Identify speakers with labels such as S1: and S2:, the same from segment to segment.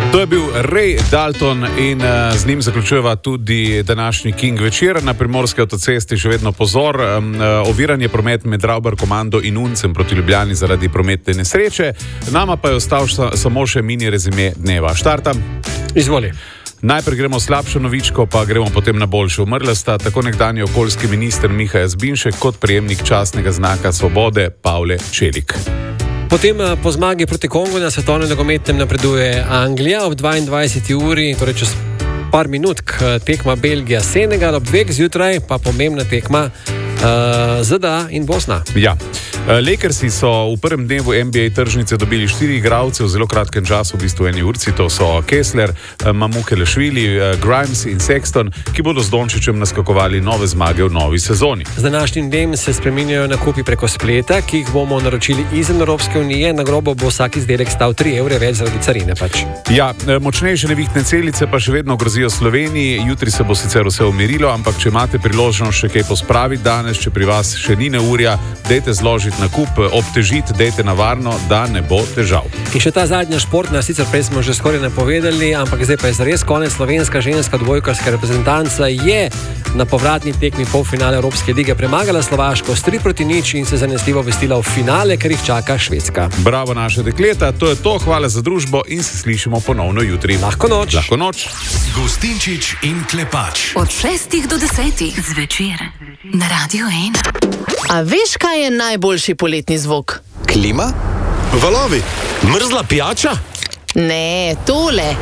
S1: To je bil Ray Dalton in z njim zaključujeva tudi današnji King večer. Na primorski avtocesti še vedno pozor. Oviran je promet med Ravbar komando in Uncem proti Ljubljani zaradi prometne nesreče. Nama pa je ostal samo še mini rezime dneva. Štartam.
S2: Izvoli.
S1: Najprej gremo slabšo novičko, pa gremo potem na boljšo. Umrla sta tako nekdanji okoljski minister Miha Jazbinšek kot prejemnik častnega znaka svobode Pavle Čelik.
S2: Potem po zmagi proti Kongu na svetovnem nogometnem napreduje Anglija ob 22. uri, torej čez par minut, tekma Belgija-Senegal, ob 2 zjutraj pa pomembna tekma ZDA in Bosna.
S1: Ja. Lakersi so v prvem dnevu NBA tržnice dobili 4 igralce v zelo kratkem času, v bistvu eni urci, to so Kessler, Mamukelešvili, Grimes in Sexton, ki bodo z Dončićem naskakovali nove zmage v novi sezoni.
S2: Z današnjim dnem se spreminjajo nakupi preko spleta, ki jih bomo naročili izven Evropske unije. Na grobo bo vsak izdelek stal 3 evre več zaradi carine pač.
S1: Ja, močnejše nevihtne celice pa še vedno grozijo Sloveniji. Jutri se bo sicer vse umirilo, ampak če imate priložnost še kaj pospraviti danes, če pri vas še ni neurja, dajte zložiti nakup, obtežiti, dajte na varno, da ne bo težav.
S2: In še ta zadnja športna, sicer prej smo že skoraj napovedali, ampak zdaj pa je zares konec. Slovenska ženska odbojkarska reprezentanca je na povratni tekmi polfinale Evropske lige premagala Slovaško s 3-0 in se zanesljivo vestila v finale, ker jih čaka Švedska.
S1: Bravo naše dekleta, to je to, hvala za družbo in se slišimo ponovno jutri.
S2: Lahko noč.
S1: Lahko noč.
S3: Gostinčič in Klepač.
S4: Od 6 do 10 zvečer na Radio 1.
S5: A veš, kaj je najboljši poletni zvok?
S3: Klima? Valovi? Mrzla pijača?
S5: Ne, tole.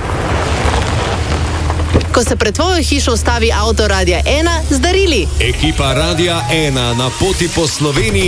S5: Ko se pred tvojo hišo ustavi avto Radia 1 z darili.
S3: Ekipa Radia 1 na poti po Sloveniji